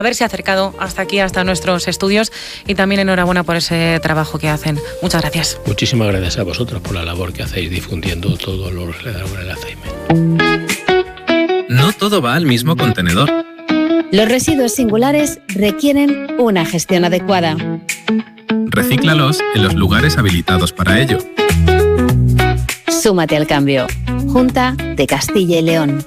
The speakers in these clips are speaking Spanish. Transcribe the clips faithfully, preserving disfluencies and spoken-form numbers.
haberse acercado hasta aquí, hasta nuestros estudios, y también enhorabuena por ese trabajo que hacen. Muchas gracias. Muchísimas gracias a vosotros por la labor que hacéis difundiendo todo lo relacionado con el Alzheimer. No todo va al mismo contenedor. Los residuos singulares requieren una gestión adecuada. Recíclalos en los lugares habilitados para ello. Súmate al cambio. Junta de Castilla y León.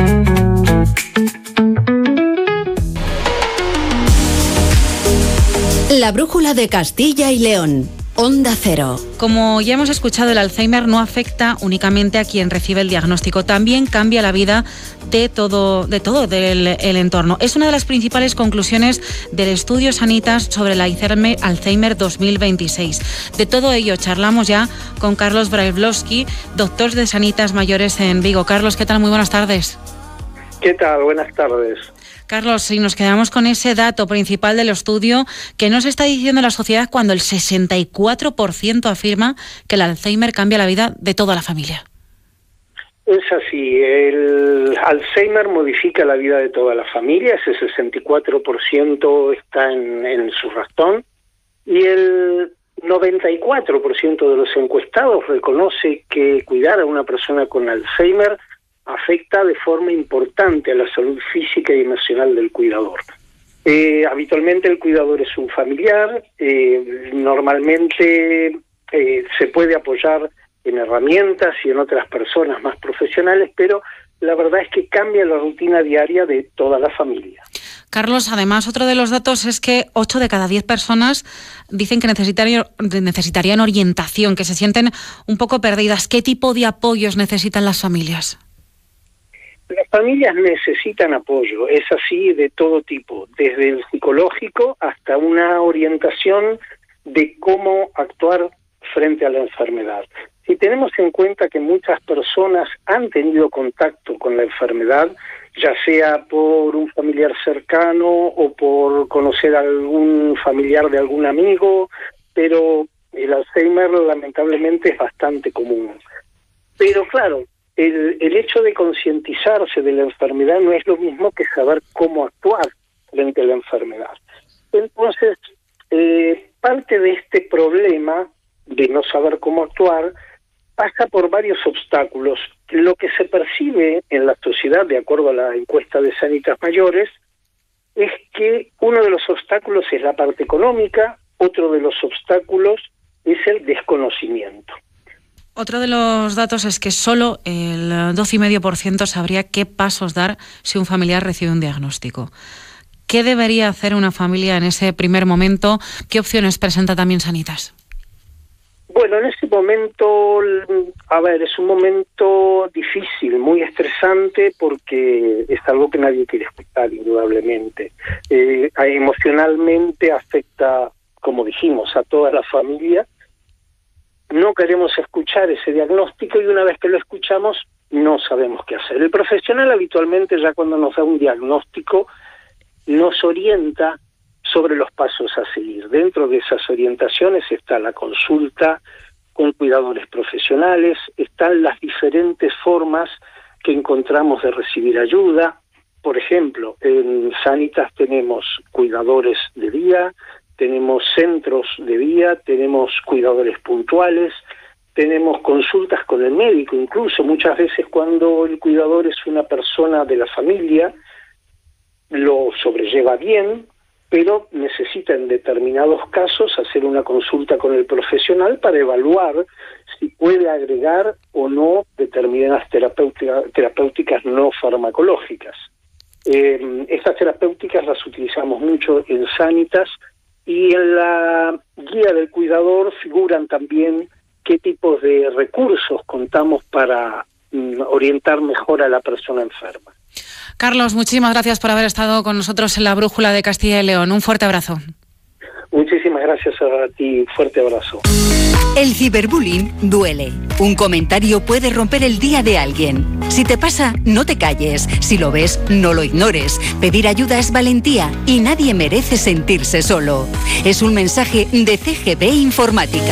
La brújula de Castilla y León. Onda Cero. Como ya hemos escuchado, el Alzheimer no afecta únicamente a quien recibe el diagnóstico, también cambia la vida de todo, de todo del el entorno. Es una de las principales conclusiones del estudio Sanitas sobre el Alzheimer dos mil veintiséis. De todo ello charlamos ya con Carlos Brailovsky, doctor de Sanitas Mayores en Vigo. Carlos, ¿qué tal? Muy buenas tardes. ¿Qué tal? Buenas tardes. Carlos, si nos quedamos con ese dato principal del estudio, ¿qué nos está diciendo la sociedad cuando el sesenta y cuatro por ciento afirma que el Alzheimer cambia la vida de toda la familia? Es así, el Alzheimer modifica la vida de toda la familia, ese sesenta y cuatro por ciento está en, en su ratón, y el noventa y cuatro por ciento de los encuestados reconoce que cuidar a una persona con Alzheimer afecta de forma importante a la salud física y emocional del cuidador. Eh, habitualmente el cuidador es un familiar, eh, normalmente eh, se puede apoyar en herramientas y en otras personas más profesionales, pero la verdad es que cambia la rutina diaria de toda la familia. Carlos, además, otro de los datos es que ocho de cada diez personas dicen que necesitarían, necesitarían orientación, que se sienten un poco perdidas. ¿Qué tipo de apoyos necesitan las familias? Las familias necesitan apoyo, es así de todo tipo, desde el psicológico hasta una orientación de cómo actuar frente a la enfermedad. Si tenemos en cuenta que muchas personas han tenido contacto con la enfermedad, ya sea por un familiar cercano o por conocer a algún familiar de algún amigo, pero el Alzheimer lamentablemente es bastante común. Pero claro, El, el hecho de concientizarse de la enfermedad no es lo mismo que saber cómo actuar frente a la enfermedad. Entonces, eh, parte de este problema de no saber cómo actuar pasa por varios obstáculos. Lo que se percibe en la sociedad, de acuerdo a la encuesta de Sanitas Mayores, es que uno de los obstáculos es la parte económica, otro de los obstáculos es el desconocimiento. Otro de los datos es que solo el doce coma cinco por ciento sabría qué pasos dar si un familiar recibe un diagnóstico. ¿Qué debería hacer una familia en ese primer momento? ¿Qué opciones presenta también Sanitas? Bueno, en ese momento, a ver, es un momento difícil, muy estresante, porque es algo que nadie quiere escuchar, indudablemente. Eh, emocionalmente afecta, como dijimos, a toda la familia. No queremos escuchar ese diagnóstico y una vez que lo escuchamos no sabemos qué hacer. El profesional habitualmente ya cuando nos da un diagnóstico nos orienta sobre los pasos a seguir. Dentro de esas orientaciones está la consulta con cuidadores profesionales, están las diferentes formas que encontramos de recibir ayuda. Por ejemplo, en Sanitas tenemos cuidadores de día, tenemos centros de día, tenemos cuidadores puntuales, tenemos consultas con el médico, incluso muchas veces cuando el cuidador es una persona de la familia, lo sobrelleva bien, pero necesita en determinados casos hacer una consulta con el profesional para evaluar si puede agregar o no determinadas terapéutica, terapéuticas no farmacológicas. Eh, estas terapéuticas las utilizamos mucho en Sanitas, y en la guía del cuidador figuran también qué tipos de recursos contamos para mm, orientar mejor a la persona enferma. Carlos, muchísimas gracias por haber estado con nosotros en la Brújula de Castilla y León. Un fuerte abrazo. Muchísimas gracias a ti. Fuerte abrazo. El ciberbullying duele. Un comentario puede romper el día de alguien. Si te pasa, no te calles. Si lo ves, no lo ignores. Pedir ayuda es valentía y nadie merece sentirse solo. Es un mensaje de C G B Informática.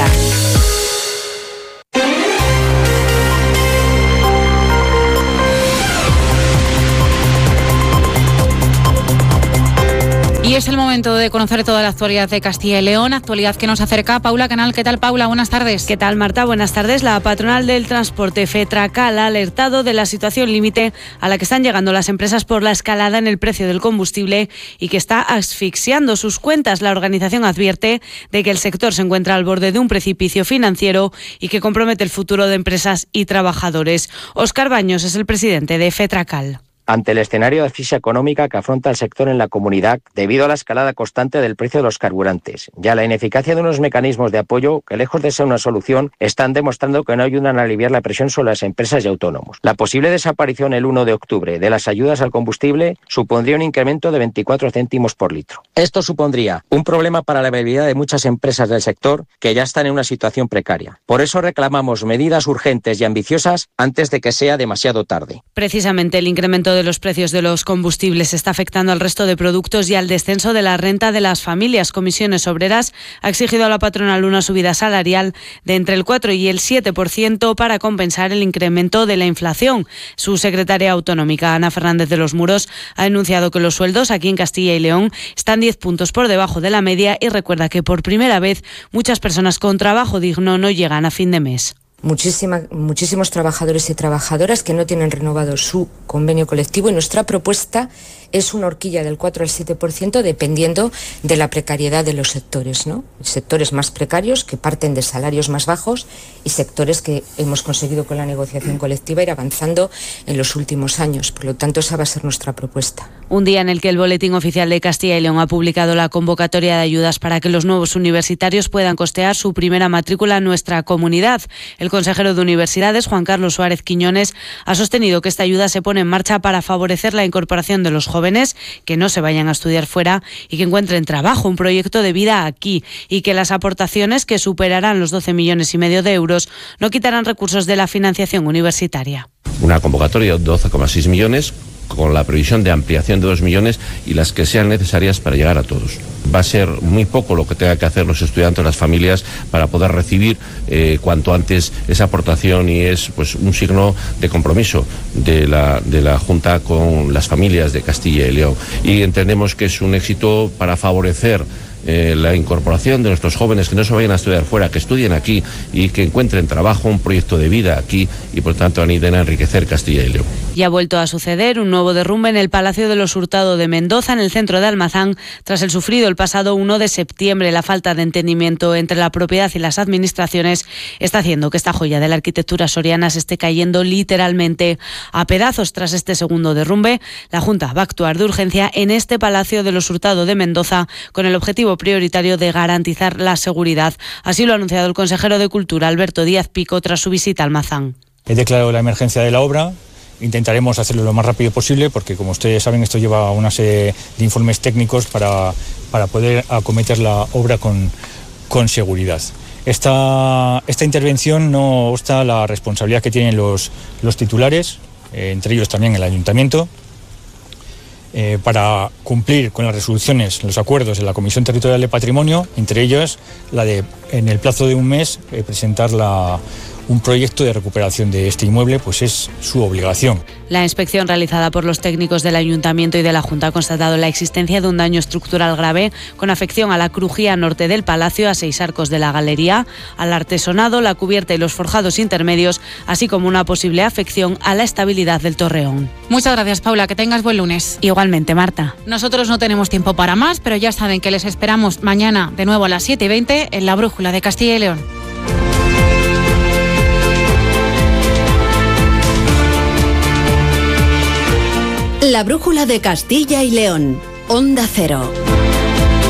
Y es el momento de conocer toda la actualidad de Castilla y León, actualidad que nos acerca Paula Canal. ¿Qué tal, Paula? Buenas tardes. ¿Qué tal, Marta? Buenas tardes. La patronal del transporte FETRACAL ha alertado de la situación límite a la que están llegando las empresas por la escalada en el precio del combustible y que está asfixiando sus cuentas. La organización advierte de que el sector se encuentra al borde de un precipicio financiero y que compromete el futuro de empresas y trabajadores. Óscar Baños es el presidente de FETRACAL. Ante el escenario de crisis económica que afronta el sector en la comunidad debido a la escalada constante del precio de los carburantes y a la ineficacia de unos mecanismos de apoyo que, lejos de ser una solución, están demostrando que no ayudan a aliviar la presión sobre las empresas y autónomos. La posible desaparición el uno de octubre de las ayudas al combustible supondría un incremento de veinticuatro céntimos por litro. Esto supondría un problema para la viabilidad de muchas empresas del sector que ya están en una situación precaria. Por eso reclamamos medidas urgentes y ambiciosas antes de que sea demasiado tarde. Precisamente el incremento de los precios de los combustibles está afectando al resto de productos y al descenso de la renta de las familias. Comisiones Obreras ha exigido a la patronal una subida salarial de entre el cuatro y el siete por ciento para compensar el incremento de la inflación. Su secretaria autonómica, Ana Fernández de los Muros, ha anunciado que los sueldos aquí en Castilla y León están diez puntos por debajo de la media y recuerda que por primera vez muchas personas con trabajo digno no llegan a fin de mes. Muchísima, muchísimos trabajadores y trabajadoras que no tienen renovado su convenio colectivo y nuestra propuesta es una horquilla del cuatro al siete por ciento dependiendo de la precariedad de los sectores, ¿no? Sectores más precarios que parten de salarios más bajos y sectores que hemos conseguido con la negociación colectiva ir avanzando en los últimos años. Por lo tanto, esa va a ser nuestra propuesta. Un día en el que el Boletín Oficial de Castilla y León ha publicado la convocatoria de ayudas para que los nuevos universitarios puedan costear su primera matrícula en nuestra comunidad. El consejero de Universidades, Juan Carlos Suárez Quiñones, ha sostenido que esta ayuda se pone en marcha para favorecer la incorporación de los jóvenes jóvenes que no se vayan a estudiar fuera y que encuentren trabajo, un proyecto de vida aquí, y que las aportaciones, que superarán los doce millones y medio de euros, no quitarán recursos de la financiación universitaria. Una convocatoria de doce coma seis millones con la previsión de ampliación de dos millones y las que sean necesarias para llegar a todos. Va a ser muy poco lo que tengan que hacer los estudiantes, las familias, para poder recibir eh, cuanto antes esa aportación, y es pues un signo de compromiso de la, de la Junta con las familias de Castilla y León. Y entendemos que es un éxito para favorecer Eh, la incorporación de nuestros jóvenes, que no se vayan a estudiar fuera, que estudien aquí y que encuentren trabajo, un proyecto de vida aquí y por tanto ayuden a enriquecer Castilla y León. Y ha vuelto a suceder un nuevo derrumbe en el Palacio de los Hurtado de Mendoza, en el centro de Almazán, tras el sufrido el pasado uno de septiembre. La falta de entendimiento entre la propiedad y las administraciones está haciendo que esta joya de la arquitectura soriana se esté cayendo literalmente a pedazos. Tras este segundo derrumbe, la Junta va a actuar de urgencia en este Palacio de los Hurtado de Mendoza con el objetivo prioritario de garantizar la seguridad. Así lo ha anunciado el consejero de Cultura, Alberto Díaz Pico, tras su visita a Almazán. He declarado la emergencia de la obra. Intentaremos hacerlo lo más rápido posible porque, como ustedes saben, esto lleva una serie de informes técnicos para, para poder acometer la obra con, con seguridad. Esta, esta intervención no obsta la responsabilidad que tienen los, los titulares, eh, entre ellos también el ayuntamiento, Eh, para cumplir con las resoluciones, los acuerdos de la Comisión Territorial de Patrimonio, entre ellos la de, en el plazo de un mes, eh, presentar la, un proyecto de recuperación de este inmueble, pues es su obligación. La inspección realizada por los técnicos del Ayuntamiento y de la Junta ha constatado la existencia de un daño estructural grave con afección a la crujía norte del palacio, a seis arcos de la galería, al artesonado, la cubierta y los forjados intermedios, así como una posible afección a la estabilidad del torreón. Muchas gracias, Paula, que tengas buen lunes. Igualmente, Marta. Nosotros no tenemos tiempo para más, pero ya saben que les esperamos mañana de nuevo a las siete y veinte en La Brújula de Castilla y León. La Brújula de Castilla y León. Onda Cero.